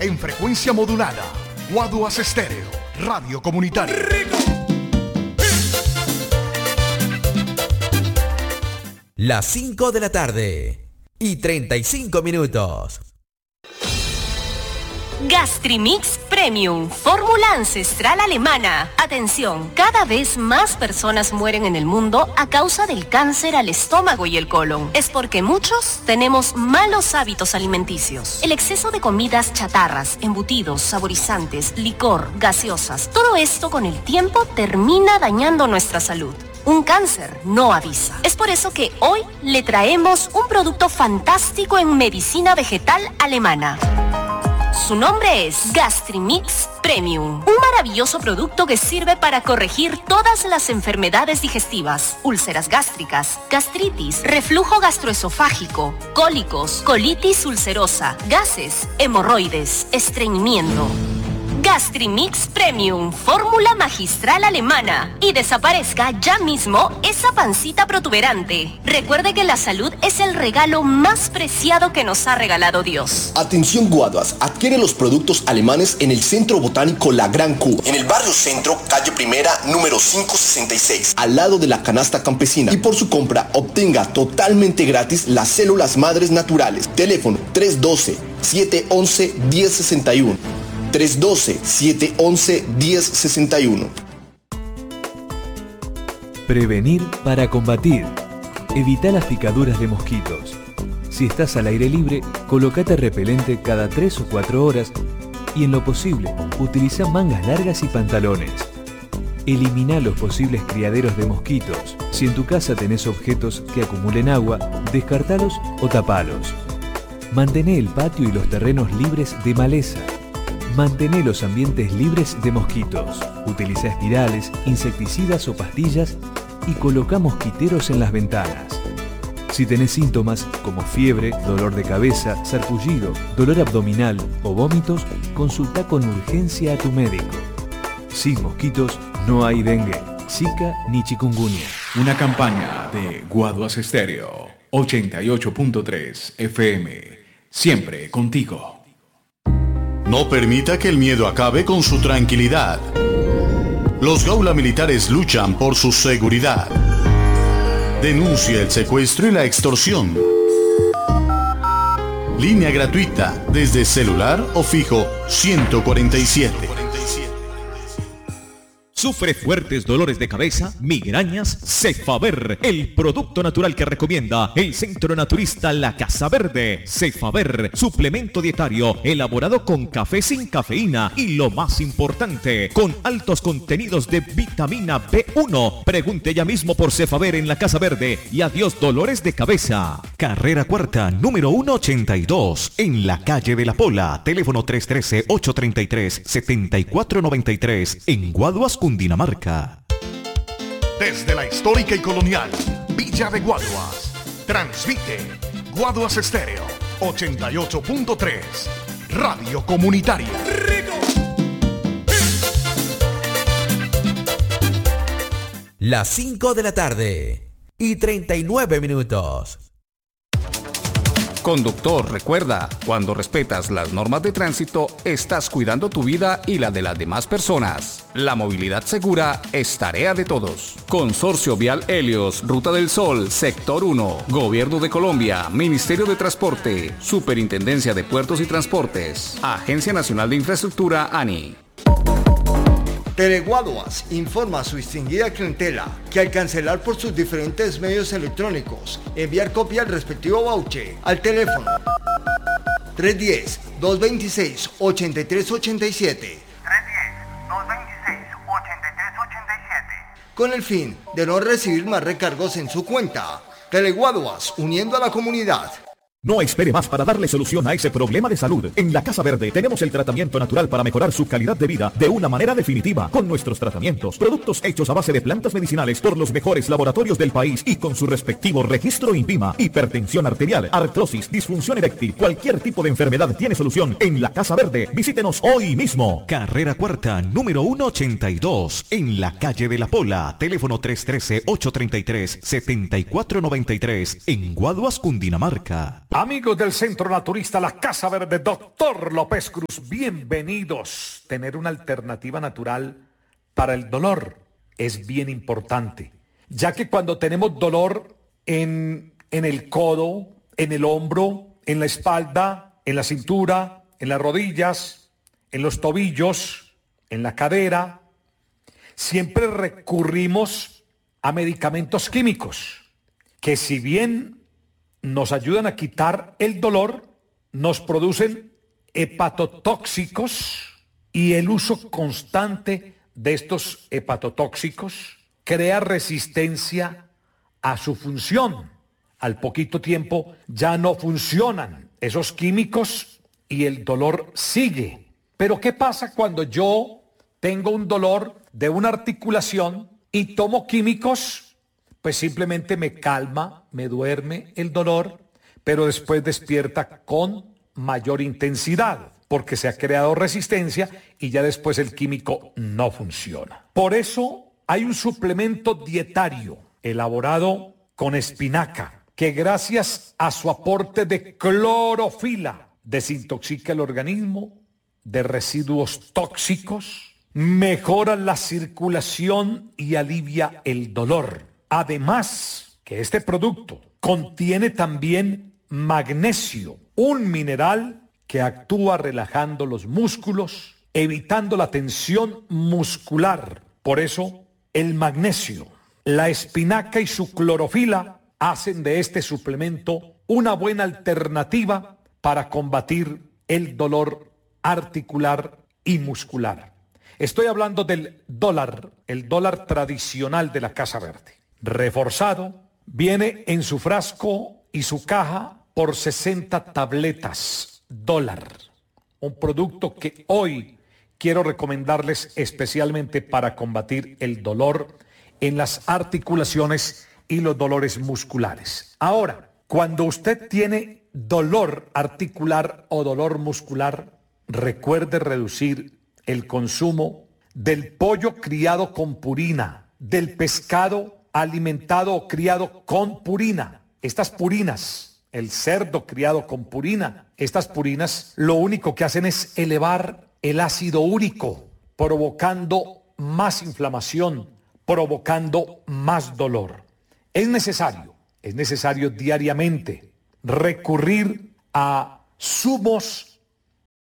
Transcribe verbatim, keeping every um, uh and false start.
en frecuencia modulada. Guaduas Estéreo, radio comunitaria. Las cinco de la tarde y treinta y cinco minutos. Gastrimix Premium, fórmula ancestral alemana. Atención, cada vez más personas mueren en el mundo a causa del cáncer al estómago y el colon. Es porque muchos tenemos malos hábitos alimenticios. El exceso de comidas chatarras, embutidos, saborizantes, licor, gaseosas, todo esto con el tiempo termina dañando nuestra salud. Un cáncer no avisa. Es por eso que hoy le traemos un producto fantástico en medicina vegetal alemana. Su nombre es Gastrimix Premium, un maravilloso producto que sirve para corregir todas las enfermedades digestivas, úlceras gástricas, gastritis, reflujo gastroesofágico, cólicos, colitis ulcerosa, gases, hemorroides, estreñimiento. Gastrimix Premium, fórmula magistral alemana, y desaparezca ya mismo esa pancita protuberante. Recuerde que la salud es el regalo más preciado que nos ha regalado Dios. Atención Guaduas, adquiere los productos alemanes en el Centro Botánico La Gran Q, en el barrio Centro, calle Primera, número quinientos sesenta y seis, al lado de la canasta campesina, y por su compra obtenga totalmente gratis las células madres naturales. Teléfono tres uno dos, siete uno uno, uno cero seis uno. tres uno dos, siete uno uno, uno cero seis uno. Prevenir para combatir. Evita las picaduras de mosquitos. Si estás al aire libre, colócate repelente cada tres o cuatro horas y en lo posible, utiliza mangas largas y pantalones. Elimina los posibles criaderos de mosquitos. Si en tu casa tenés objetos que acumulen agua, descartalos o tapalos. Mantené el patio y los terrenos libres de maleza. Mantén los ambientes libres de mosquitos. Utiliza espirales, insecticidas o pastillas y coloca mosquiteros en las ventanas. Si tenés síntomas como fiebre, dolor de cabeza, sarpullido, dolor abdominal o vómitos, consulta con urgencia a tu médico. Sin mosquitos no hay dengue, zika ni chikungunya. Una campaña de Guaduas Estéreo, ochenta y ocho punto tres F M. Siempre contigo. No permita que el miedo acabe con su tranquilidad. Los Gaula Militares luchan por su seguridad. Denuncia el secuestro y la extorsión. Línea gratuita desde celular o fijo ciento cuarenta y siete. ¿Sufre fuertes dolores de cabeza? ¿Migrañas? Cefaver, el producto natural que recomienda el Centro Naturista La Casa Verde. Cefaver, suplemento dietario elaborado con café sin cafeína y lo más importante, con altos contenidos de vitamina B uno. Pregunte ya mismo por Cefaver en La Casa Verde y adiós dolores de cabeza. Carrera Cuarta, número ciento ochenta y dos, en la calle de la Pola. Teléfono tres uno tres, ocho tres tres, siete cuatro nueve tres, en Guaduas, Cundinamarca. Desde la histórica y colonial Villa de Guaduas, transmite Guaduas Estéreo ochenta y ocho punto tres, radio comunitaria. Las cinco de la tarde y treinta y nueve minutos. Conductor, recuerda, cuando respetas las normas de tránsito, estás cuidando tu vida y la de las demás personas. La movilidad segura es tarea de todos. Consorcio Vial Helios, Ruta del Sol, Sector uno, Gobierno de Colombia, Ministerio de Transporte, Superintendencia de Puertos y Transportes, Agencia Nacional de Infraestructura, ANI. Teleguaduas informa a su distinguida clientela que al cancelar por sus diferentes medios electrónicos, enviar copia al respectivo voucher al teléfono tres uno cero, dos dos seis, ocho tres ocho siete con el fin de no recibir más recargos en su cuenta. Teleguaduas, uniendo a la comunidad. No espere más para darle solución a ese problema de salud. En la Casa Verde tenemos el tratamiento natural para mejorar su calidad de vida de una manera definitiva. Con nuestros tratamientos, productos hechos a base de plantas medicinales por los mejores laboratorios del país y con su respectivo registro INVIMA. Hipertensión arterial, artrosis, disfunción eréctil, cualquier tipo de enfermedad tiene solución en la Casa Verde. Visítenos hoy mismo. Carrera Cuarta, número ciento ochenta y dos, en la calle de la Pola. Teléfono tres uno tres, ocho tres tres, siete cuatro nueve tres, en Guaduas, Cundinamarca. Amigos del Centro Naturista La Casa Verde, doctor López Cruz, bienvenidos. Tener una alternativa natural para el dolor es bien importante, ya que cuando tenemos dolor en, en el codo, en el hombro, en la espalda, en la cintura, en las rodillas, en los tobillos, en la cadera, siempre recurrimos a medicamentos químicos que, si bien nos ayudan a quitar el dolor, nos producen hepatotóxicos, y el uso constante de estos hepatotóxicos crea resistencia a su función. Al poquito tiempo ya no funcionan esos químicos y el dolor sigue. Pero ¿qué pasa cuando yo tengo un dolor de una articulación y tomo químicos? Pues simplemente me calma, me duerme el dolor, pero después despierta con mayor intensidad, porque se ha creado resistencia y ya después el químico no funciona. Por eso hay un suplemento dietario elaborado con espinaca, que gracias a su aporte de clorofila desintoxica el organismo de residuos tóxicos, mejora la circulación y alivia el dolor. Además, que este producto contiene también magnesio, un mineral que actúa relajando los músculos, evitando la tensión muscular. Por eso, el magnesio, la espinaca y su clorofila hacen de este suplemento una buena alternativa para combatir el dolor articular y muscular. Estoy hablando del dólar, el dólar tradicional de la Casa Verde. Reforzado, viene en su frasco y su caja por sesenta tabletas dólar. Un producto que hoy quiero recomendarles especialmente para combatir el dolor en las articulaciones y los dolores musculares. Ahora, cuando usted tiene dolor articular o dolor muscular, recuerde reducir el consumo del pollo criado con purina, del pescado alimentado o criado con purina. Estas purinas, el cerdo criado con purina, estas purinas lo único que hacen es elevar el ácido úrico, provocando más inflamación, provocando más dolor. Es necesario, es necesario diariamente recurrir a zumos